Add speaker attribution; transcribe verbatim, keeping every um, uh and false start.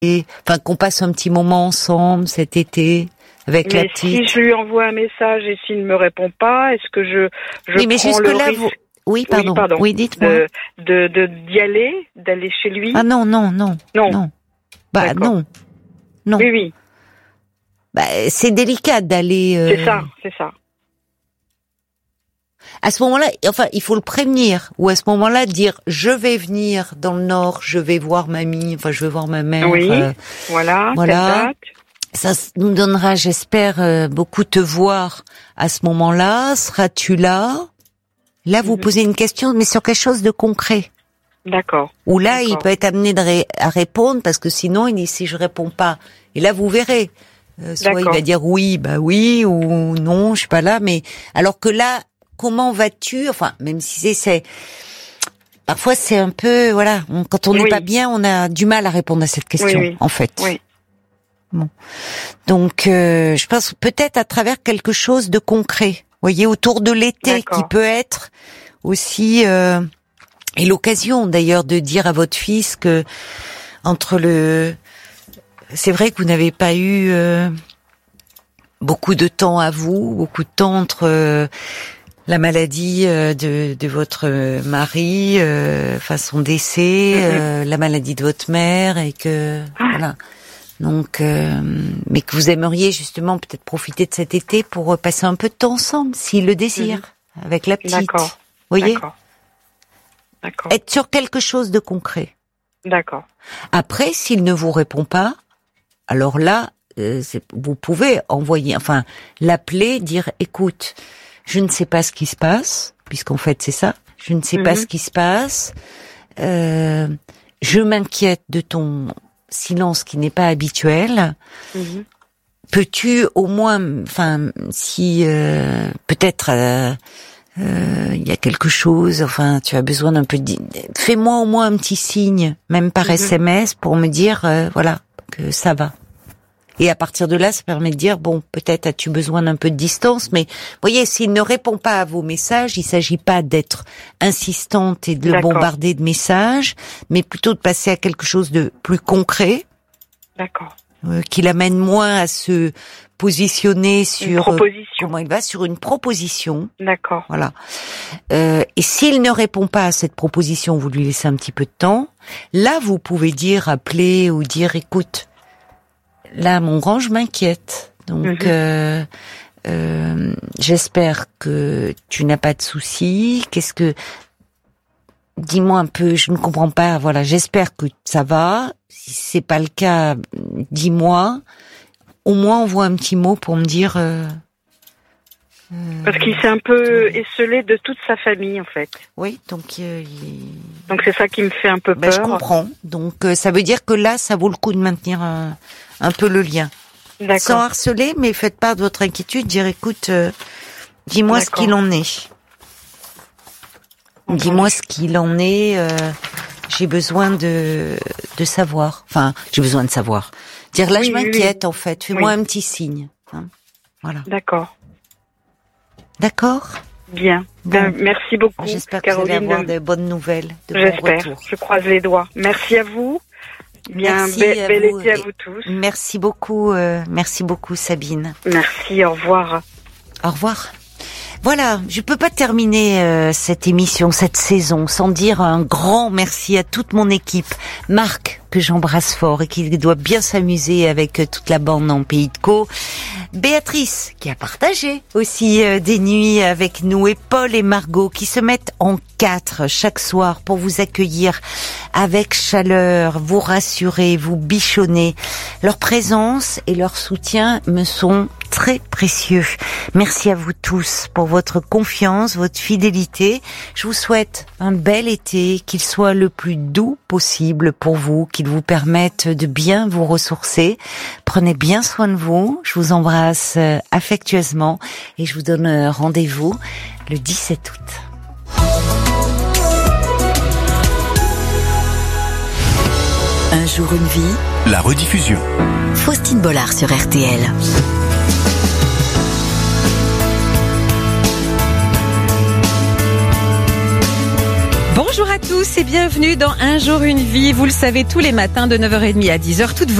Speaker 1: enfin qu'on passe un petit moment ensemble cet été avec
Speaker 2: mais
Speaker 1: la petite.
Speaker 2: Si je lui envoie un message et s'il ne me répond pas, est-ce que je je
Speaker 1: oui, mais
Speaker 2: prends
Speaker 1: jusque
Speaker 2: le
Speaker 1: là,
Speaker 2: risque
Speaker 1: vous... oui, pardon.
Speaker 2: Oui, pardon.
Speaker 1: Oui, dites-moi.
Speaker 2: De, de, de d'y aller, d'aller chez lui.
Speaker 1: Ah non, non, non,
Speaker 2: non,
Speaker 1: non. Bah
Speaker 2: D'accord.
Speaker 1: non, non.
Speaker 2: Oui, oui.
Speaker 1: Bah c'est délicat d'aller. Euh...
Speaker 2: C'est ça, c'est ça.
Speaker 1: À ce moment-là, enfin, il faut le prévenir, ou à ce moment-là dire je vais venir dans le Nord, je vais voir mamie, enfin je vais voir ma mère.
Speaker 2: Oui.
Speaker 1: Euh,
Speaker 2: voilà.
Speaker 1: Voilà. Ça nous donnera, j'espère, euh, beaucoup te voir à ce moment-là. Seras-tu là? Là, vous mm-hmm. posez une question, mais sur quelque chose de concret.
Speaker 2: D'accord.
Speaker 1: Ou là,
Speaker 2: D'accord.
Speaker 1: il peut être amené de ré- à répondre parce que sinon, il dit si je réponds pas. Et là, vous verrez. Euh, soit D'accord. il va dire oui, bah oui, ou non, je suis pas là. Mais alors que là. Comment vas-tu? Enfin, même si c'est, c'est, parfois c'est un peu, voilà, on, quand on n'est oui. pas bien, on a du mal à répondre à cette question,
Speaker 2: oui, oui.
Speaker 1: en fait.
Speaker 2: Oui.
Speaker 1: Bon. Donc, euh, je pense peut-être à travers quelque chose de concret. Vous voyez, autour de l'été, D'accord. qui peut être aussi, euh, et l'occasion d'ailleurs de dire à votre fils que entre le, c'est vrai que vous n'avez pas eu euh, beaucoup de temps à vous, beaucoup de temps entre. Euh, la maladie de, de votre mari, euh, enfin son décès, mm-hmm. euh, la maladie de votre mère, et que ah. voilà. Donc, euh, mais que vous aimeriez justement peut-être profiter de cet été pour passer un peu de temps ensemble, s'il le désire, mm-hmm. avec la petite.
Speaker 2: D'accord.
Speaker 1: Vous voyez.
Speaker 2: D'accord. D'accord.
Speaker 1: Être sur quelque chose de concret.
Speaker 2: D'accord.
Speaker 1: Après, s'il ne vous répond pas, alors là, euh, c'est, vous pouvez envoyer, enfin, l'appeler, dire, écoute. Je ne sais pas ce qui se passe, puisqu'en fait c'est ça. Je ne sais mm-hmm. pas ce qui se passe. Euh, je m'inquiète de ton silence qui n'est pas habituel. Mm-hmm. Peux-tu au moins, enfin, si euh, peut-être euh, euh, il y a quelque chose, enfin, tu as besoin d'un peu de... Fais-moi au moins un petit signe, même par mm-hmm. S M S, pour me dire, euh, voilà, que ça va. Et à partir de là, ça permet de dire, bon, peut-être as-tu besoin d'un peu de distance, mais voyez, s'il ne répond pas à vos messages, il s'agit pas d'être insistante et de le
Speaker 2: D'accord.
Speaker 1: bombarder de messages, mais plutôt de passer à quelque chose de plus concret.
Speaker 2: D'accord.
Speaker 1: Euh, qui l'amène moins à se positionner sur
Speaker 2: euh,
Speaker 1: comment il va, sur une proposition.
Speaker 2: D'accord.
Speaker 1: Voilà. Euh, et s'il ne répond pas à cette proposition, vous lui laissez un petit peu de temps. Là, vous pouvez dire, appeler ou dire, écoute, là, mon grand, je m'inquiète. Donc, mm-hmm. euh, euh, j'espère que tu n'as pas de soucis. Qu'est-ce que... Dis-moi un peu, je ne comprends pas. Voilà, j'espère que ça va. Si c'est pas le cas, dis-moi. Au moins, envoie un petit mot pour me dire... Euh,
Speaker 2: euh, Parce qu'il s'est un peu esselé de toute sa famille, en fait.
Speaker 1: Oui, donc... Euh, il...
Speaker 2: Donc, c'est ça qui me fait un peu peur.
Speaker 1: Ben, je comprends. Donc, euh, ça veut dire que là, ça vaut le coup de maintenir... Euh, un peu le lien.
Speaker 2: D'accord.
Speaker 1: Sans harceler, mais faites part de votre inquiétude, dire écoute, euh, dis-moi D'accord. ce qu'il en est. Okay. Dis-moi ce qu'il en est, euh, j'ai besoin de de savoir. Enfin, j'ai besoin de savoir. Dire là, oui, je m'inquiète oui. en fait, fais-moi oui. un petit signe. Hein, voilà.
Speaker 2: D'accord.
Speaker 1: D'accord.
Speaker 2: Bien. Bon. Ben, merci beaucoup.
Speaker 1: J'espère
Speaker 2: Caroline.
Speaker 1: que vous allez avoir de bonnes nouvelles, de
Speaker 2: J'espère.
Speaker 1: bons retours.
Speaker 2: Je croise les doigts. Merci à vous. Bien,
Speaker 1: merci
Speaker 2: bel,
Speaker 1: à
Speaker 2: bel
Speaker 1: vous.
Speaker 2: été à vous tous.
Speaker 1: Merci beaucoup, euh, merci beaucoup Sabine.
Speaker 2: Merci, au revoir.
Speaker 1: Au revoir. Voilà, je peux pas terminer euh, cette émission, cette saison, sans dire un grand merci à toute mon équipe. Marc, que j'embrasse fort et qui doit bien s'amuser avec euh, toute la bande en Pays de Caux. Béatrice, qui a partagé aussi euh, des nuits avec nous, et Paul et Margot, qui se mettent en quatre chaque soir pour vous accueillir avec chaleur, vous rassurer, vous bichonner. Leur présence et leur soutien me sont très précieux. Merci à vous tous pour votre confiance, votre fidélité. Je vous souhaite un bel été, qu'il soit le plus doux possible pour vous, qu'il vous permette de bien vous ressourcer. Prenez bien soin de vous. Je vous embrasse affectueusement et je vous donne rendez-vous le dix-sept août.
Speaker 3: Un jour une vie.
Speaker 4: La rediffusion.
Speaker 3: Faustine Bollard sur R T L.
Speaker 4: Bonjour à tous et bienvenue dans Un jour une vie. Vous le savez, tous les matins de neuf heures trente à dix heures, toutes vos